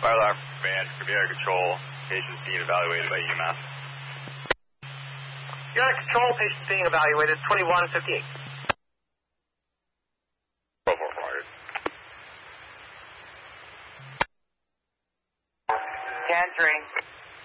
Fire alarm command, Air Control, patient's being evaluated by EMS. You're out of control, patient being evaluated, 2158. 44400. 10-3.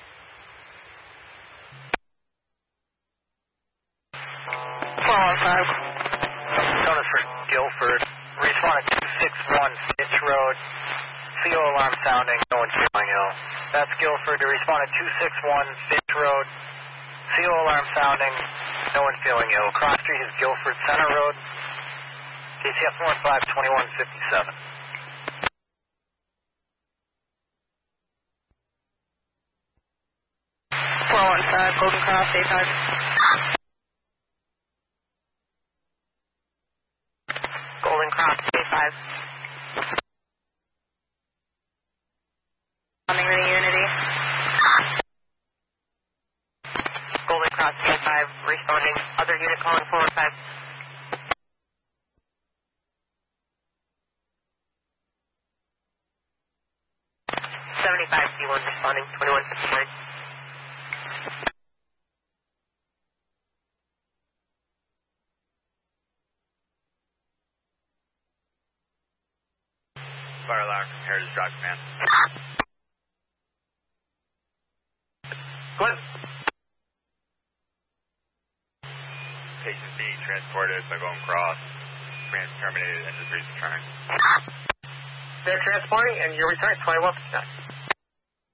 415. Notice for Guilford. Respond to 261 Stitch Road. CO alarm sounding, no one's feeling ill. That's Guilford to respond to 261 Stitch Road. CO alarm sounding, no one feeling ill. Cross Street is Guilford Center Road. KCF 152157. 415, Golden Cross, A5. Golden Cross, A5. Coming with Unity. Golden Cross, A5, responding. Other unit calling 415. 75 C1 responding, 2159. Fire alarm from Heritage Drive Command. Good. Patient being transported by Golden Cross. Command terminated and just return. They're transporting and you're returning 2159.